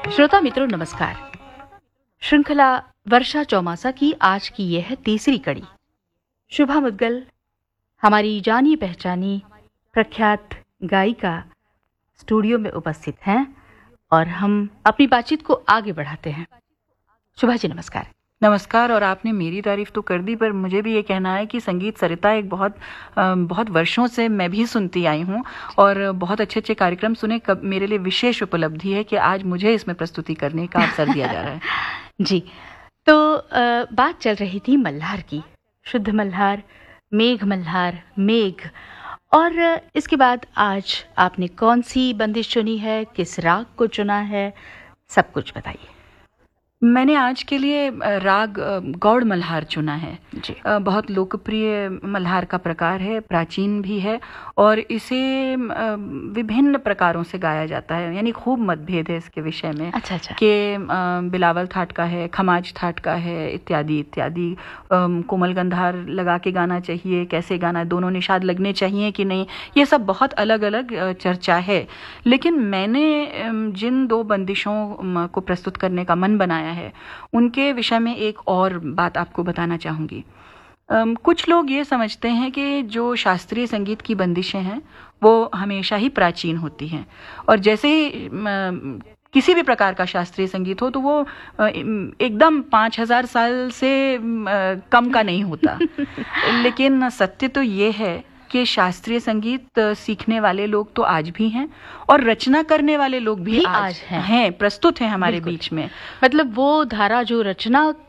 श्रोता मित्रों नमस्कार। श्रृंखला वर्षा चौमासा की आज की यह है तीसरी कड़ी। शुभा मुद्गल हमारी जानी पहचानी प्रख्यात गायिका स्टूडियो में उपस्थित हैं और हम अपनी बातचीत को आगे बढ़ाते हैं। शुभा जी नमस्कार। नमस्कार। और आपने मेरी तारीफ तो कर दी, पर मुझे भी ये कहना है कि संगीत सरिता एक बहुत वर्षों से मैं भी सुनती आई हूँ और बहुत अच्छे अच्छे कार्यक्रम सुने। मेरे लिए विशेष उपलब्धि है कि आज मुझे इसमें प्रस्तुति करने का अवसर दिया जा रहा है। जी, तो बात चल रही थी मल्हार की, शुद्ध मल्हार, मेघ मल्हार, मेघ, और इसके बाद आज आपने कौन सी बंदिश चुनी है, किस राग को चुना है, सब कुछ बताइए। मैंने आज के लिए राग गौड़ मल्हार चुना है। जी। बहुत लोकप्रिय मल्हार का प्रकार है, प्राचीन भी है और इसे विभिन्न प्रकारों से गाया जाता है, यानी खूब मतभेद है इसके विषय में। अच्छा। कि बिलावल थाट का है, खमाज थाट का है, इत्यादि इत्यादि। कोमल गंधार लगा के गाना चाहिए, कैसे गाना, दोनों निषाद लगने चाहिए कि नहीं, ये सब बहुत अलग अलग चर्चा है। लेकिन मैंने जिन दो बंदिशों को प्रस्तुत करने का मन बनाया है उनके विषय में एक और बात आपको बताना चाहूंगी। कुछ लोग ये समझते हैं कि जो शास्त्रीय संगीत की बंदिशें हैं वो हमेशा ही प्राचीन होती हैं, और जैसे ही किसी भी प्रकार का शास्त्रीय संगीत हो तो वो एकदम 5000 साल से कम का नहीं होता। लेकिन सत्य तो ये है कि शास्त्रीय संगीत सीखने वाले लोग तो आज भी हैं और रचना करने वाले लोग भी आज हैं, प्रस्तुत हैं हमारे बीच में। मतलब वो धारा जो रचना